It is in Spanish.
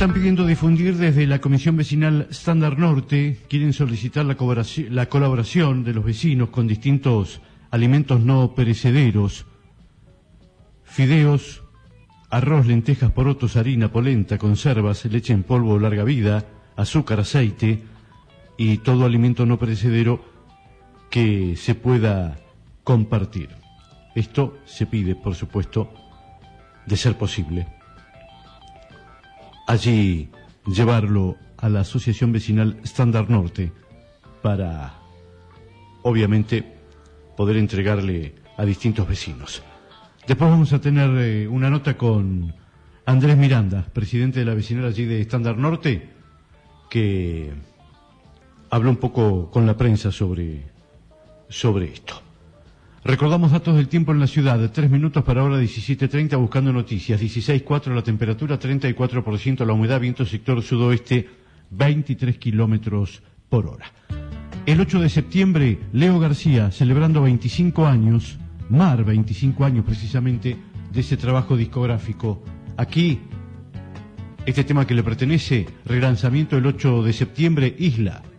Están pidiendo difundir desde la Comisión Vecinal Estándar Norte, quieren solicitar la colaboración de los vecinos con distintos alimentos no perecederos, fideos, arroz, lentejas, porotos, harina, polenta, conservas, leche en polvo larga vida, azúcar, aceite y todo alimento no perecedero que se pueda compartir. Esto se pide, por supuesto, de ser posible, allí llevarlo a la Asociación Vecinal Estándar Norte para, obviamente, poder entregarle a distintos vecinos. Después vamos a tener una nota con Andrés Miranda, presidente de la vecinal allí de Estándar Norte, que habló un poco con la prensa sobre esto. Recordamos datos del tiempo en la ciudad, 3 minutos para ahora 17:30, buscando noticias, 16,4 la temperatura, 34% la humedad, viento sector sudoeste, 23 kilómetros por hora. El 8 de septiembre, Leo García, celebrando 25 años, 25 años precisamente, de ese trabajo discográfico. Aquí, este tema que le pertenece, relanzamiento el 8 de septiembre, Isla.